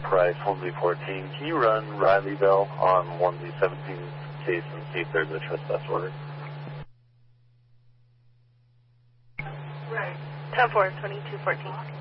Price, 1Z14. Can you run Rileyville on 1Z17 case and see if there's a trespass order? Right. 10-4, 2214.